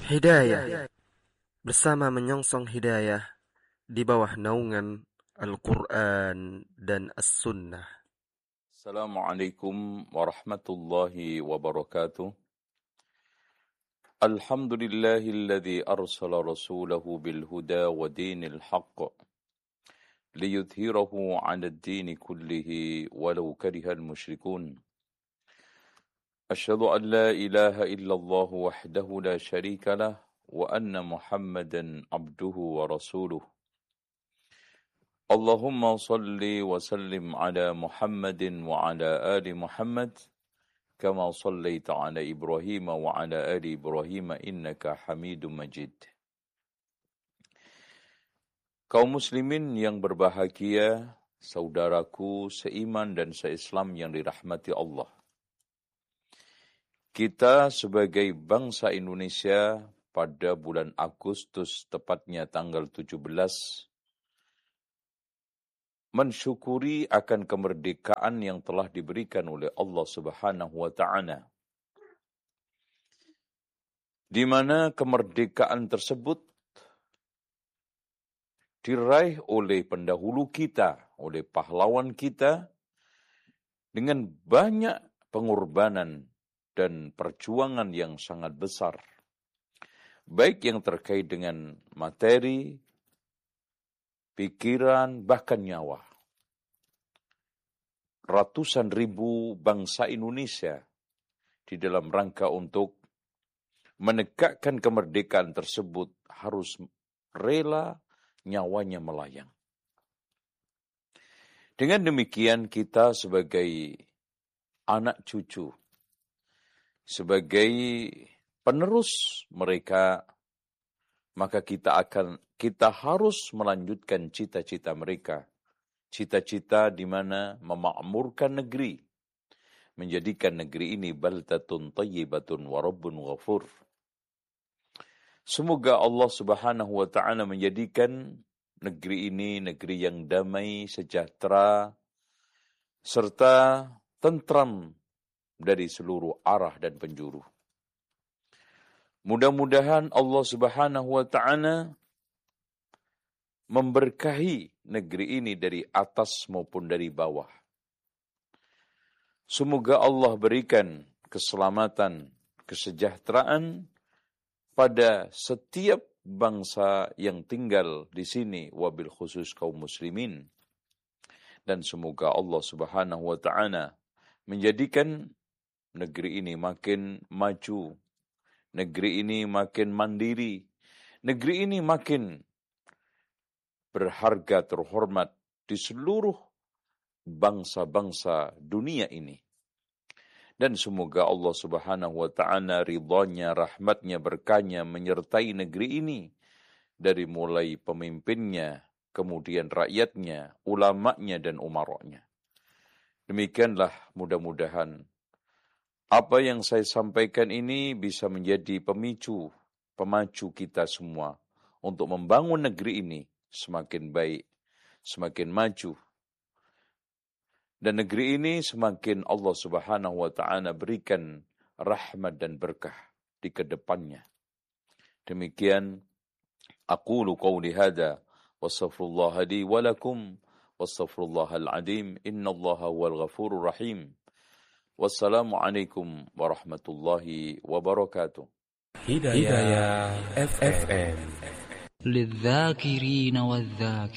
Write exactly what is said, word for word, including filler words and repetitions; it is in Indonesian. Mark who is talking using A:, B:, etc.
A: Hidayah, bersama menyongsong hidayah di bawah naungan Al-Quran dan As-Sunnah.
B: Assalamualaikum warahmatullahi wabarakatuh. Alhamdulillahilladzi arsala rasulahu bilhuda wa dinil haqq liyudhhirahu 'ala ad-dini kullihi walau karihal musyrikun. Asyhadu an la ilaha illallah wahdahu la syarika lah wa anna Muhammadan abduhu wa rasuluh. Allahumma salli wa sallim ala Muhammadin wa ala ali Muhammad kama sallaita ala Ibrahim wa ala ali Ibrahim innaka Hamidum Majid. Kaum muslimin yang berbahagia, saudaraku seiman dan seislam yang dirahmati Allah. Kita sebagai bangsa Indonesia pada bulan Agustus, tepatnya tanggal tujuh belas, mensyukuri akan kemerdekaan yang telah diberikan oleh Allah Subhanahu wa Ta'ala, di mana kemerdekaan tersebut diraih oleh pendahulu kita, oleh pahlawan kita, dengan banyak pengorbanan dan perjuangan yang sangat besar, baik yang terkait dengan materi, pikiran, bahkan nyawa. Ratusan ribu bangsa Indonesia di dalam rangka untuk menegakkan kemerdekaan tersebut harus rela nyawanya melayang. Dengan demikian kita sebagai anak cucu, sebagai penerus mereka, maka kita akan kita harus melanjutkan cita-cita mereka. Cita-cita di mana memakmurkan negeri, menjadikan negeri ini baldatun thayyibatun wa rabbun ghafur. Semoga Allah Subhanahu wa Ta'ala menjadikan negeri ini negeri yang damai, sejahtera, serta tentram dari seluruh arah dan penjuru. Mudah-mudahan Allah Subhanahu wa Ta'ala memberkahi negeri ini dari atas maupun dari bawah. Semoga Allah berikan keselamatan, kesejahteraan pada setiap bangsa yang tinggal di sini, wabil khusus kaum muslimin. Dan semoga Allah Subhanahu wa Ta'ala menjadikan negeri ini makin maju, negeri ini makin mandiri, negeri ini makin berharga terhormat di seluruh bangsa-bangsa dunia ini. Dan semoga Allah Subhanahu wa Ta'ala ridhanya, rahmatnya, berkahnya menyertai negeri ini, dari mulai pemimpinnya, kemudian rakyatnya, ulamanya dan umaroknya. Demikianlah mudah-mudahan apa yang saya sampaikan ini bisa menjadi pemicu, pemacu kita semua untuk membangun negeri ini semakin baik, semakin maju. Dan negeri ini semakin Allah Subhanahu wa Ta'ala berikan rahmat dan berkah di kedepannya. Demikian aqulu qawli hadha wa astaghfirullah li wa lakum wa astaghfirullahal azim innallaha huwal ghafurur rahim. Wassalamualaikum warahmatullahi wabarakatuh.
A: Hidayah F M.
C: للذاكرين والذاكرين